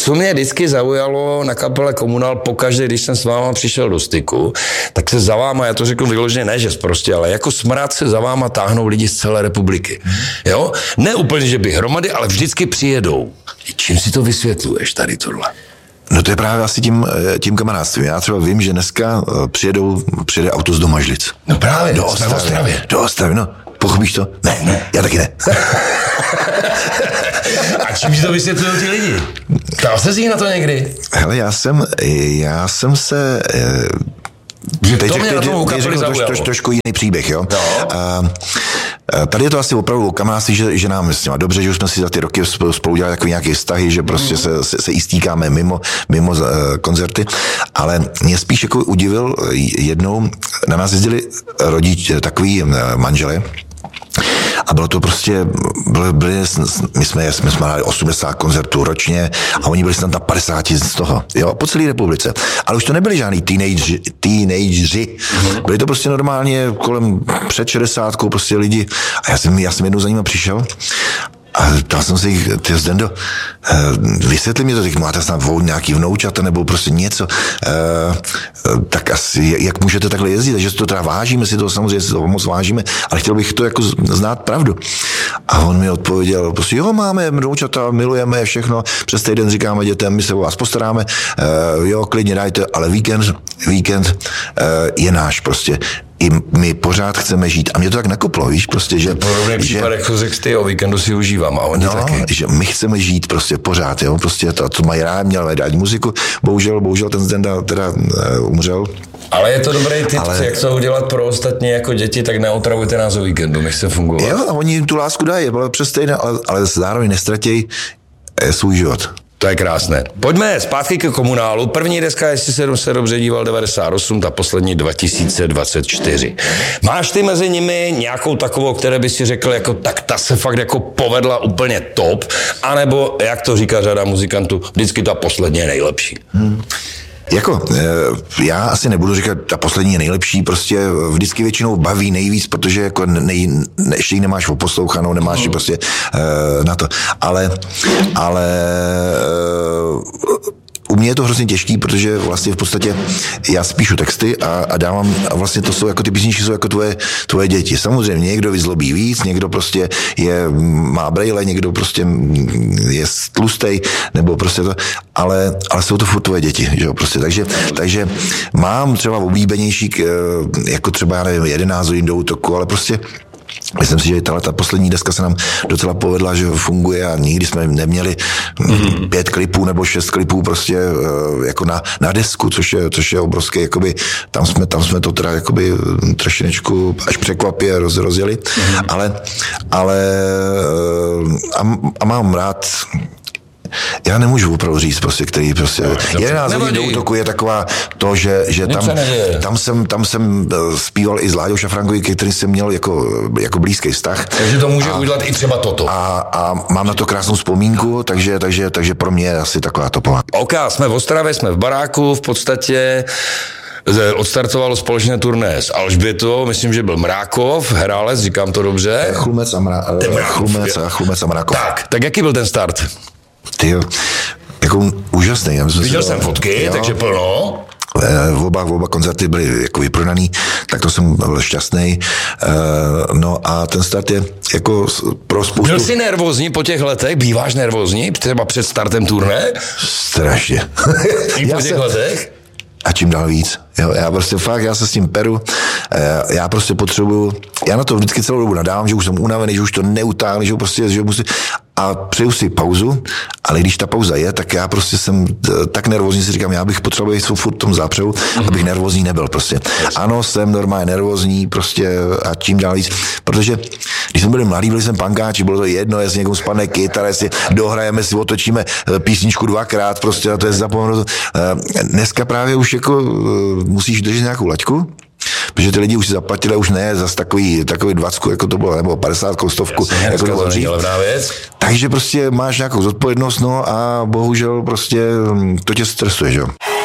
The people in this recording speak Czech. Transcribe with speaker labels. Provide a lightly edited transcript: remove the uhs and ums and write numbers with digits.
Speaker 1: co mě vždycky zaujalo na kapele Komunál pokaždé, když jsem s váma přišel do styku, tak se za váma, já to řeknu vyloženě ne, že prostě, ale jako smrad se za váma táhnou lidi z celé republiky. Jo? Ne úplně, že by hromady, ale vždycky přijedou. Čím si to vysvětluješ tady tohle?
Speaker 2: No to je právě asi tím kamarádstvím. Já třeba vím, že dneska přijede auto z Domažlic.
Speaker 1: No právě,
Speaker 2: do Ostravy, no. Pochopíš to? Ne, já taky ne.
Speaker 1: A čím si to vysvětlují ty lidi? Ptal jsi jich na to někdy?
Speaker 2: Hele, já jsem se...
Speaker 1: Teď řekl
Speaker 2: trošku jiný příběh, jo? No. Tady je to asi opravdu o kamarádství, že nám s těma dobře, že už jsme si za ty roky spolu dělali takový nějaké vztahy, že prostě se i stýkáme mimo koncerty, ale mě spíš jako udivil jednou, na nás jezdili takový manželé, a bylo to prostě, my jsme hráli 80 koncertů ročně a oni byli snad na 50 z toho, jo, po celé republice. Ale už to nebyli žádný teenageři. Byli to prostě normálně kolem před 60 prostě lidi. A já jsem jednou za nimi přišel a ptal jsem se jich, ty Zdendo, vysvětli mi to, tak máte snad nějaký vnoučata nebo prostě něco, tak asi, jak můžete takhle jezdit, takže si to teda vážíme, si to samozřejmě si to moc vážíme, ale chtěl bych to jako znát pravdu. A on mi odpověděl, prostě jo, máme vnoučata, milujeme všechno, přes týden říkáme dětem, my se o vás postaráme, jo, klidně dajte, ale víkend je náš prostě. I my pořád chceme žít. A mě to tak nakoplo, víš, prostě, že...
Speaker 1: Podobný případ, jak to řekl ty, o víkendu si užívám a oni taky.
Speaker 2: Že my chceme žít prostě pořád, jo, prostě to mají rád, měl dát muziku, bohužel ten Zdenda teda umřel.
Speaker 1: Ale je to dobrý tip, jak to udělat pro ostatní jako děti, tak neotravujte nás o víkendu, než se fungovat.
Speaker 2: Jo, a oni jim tu lásku dají, přes stejné, ale zároveň nestratějí svůj život.
Speaker 1: To je krásné. Pojďme zpátky ke Komunálu. První deska, jestli se dobře díval, 98, ta poslední 2024. Máš ty mezi nimi nějakou takovou, které by si řekl, jako tak ta se fakt jako povedla úplně top, anebo, jak to říká řada muzikantů, vždycky ta poslední je nejlepší?
Speaker 2: Jako, já asi nebudu říkat, ta poslední je nejlepší, prostě vždycky většinou baví nejvíc, protože jako ještě ji nemáš oposlouchanou, nemáš ji prostě na to. Ale u mě je to hrozně těžký, protože vlastně v podstatě já spíšu texty a dávám, a vlastně to jsou jako ty písničky jsou jako tvoje děti. Samozřejmě někdo vyzlobí víc, někdo prostě má brejle, někdo prostě je tlustej, nebo prostě to, ale jsou to furt tvoje děti, že jo, prostě, takže mám třeba oblíbenější, jako třeba, já nevím, 11 hodin do útoku, ale prostě myslím si, že ta poslední deska se nám docela povedla, že funguje a nikdy jsme neměli 5 klipů nebo 6 klipů prostě jako na desku, což je obrovské, jakoby, tam jsme to teda jakoby trošinečku až překvapě rozjeli, ale mám rád. Já nemůžu opravdu říct, prostě, který prostě 11 hodin do útoku je taková to, že tam jsem zpíval i s Láďou Šafrankovou, který jsem měl jako blízký vztah.
Speaker 1: Takže to může udělat i třeba toto.
Speaker 2: A mám na to krásnou vzpomínku, takže pro mě je asi taková topová.
Speaker 1: OK, jsme v Ostravě, jsme v baráku, v podstatě odstartovalo společné turné s Alžbětou, myslím, že byl Mrákov, Herálec, říkám to dobře.
Speaker 2: Chlumec a Mrákov.
Speaker 1: Tak jaký byl ten start?
Speaker 2: Tyjo, jako úžasný.
Speaker 1: Viděl jsem fotky, jo. Takže plno.
Speaker 2: Oba koncerty byly jako vyprodaný, tak to jsem byl šťastný. No a ten start je jako pro spoustu...
Speaker 1: Byl jsi nervózní po těch letech? Býváš nervózní? Třeba před startem turné?
Speaker 2: Strašně.
Speaker 1: I po těch letech?
Speaker 2: A čím dál víc. Jo, já prostě fakt, já se s tím peru, já prostě potřebuju, já na to vždycky celou dobu nadávám, že už jsem unavený, že už to neutáhne, že prostě, že musím, a přeju si pauzu, ale když ta pauza je, tak já prostě jsem tak nervózní, si říkám, já bych potřeboval být furt v tom zápřehu, abych nervózní nebyl prostě. Ano, jsem normálně nervózní prostě a čím dál víc, protože když jsme byli mladí, byli jsme pankáči, bylo to jedno, jestli někomu spadne kytara, jestli dohrajeme si, otočíme písničku 2krát, prostě a to je zapomenuto. Dneska právě už jako musíš držet nějakou laťku, protože ty lidi už si zaplatili a už ne zas takový 20, jako to bylo, nebo 50, 100, jako to dřív. Takže prostě máš nějakou zodpovědnost, no a bohužel prostě to tě stresuje, že jo.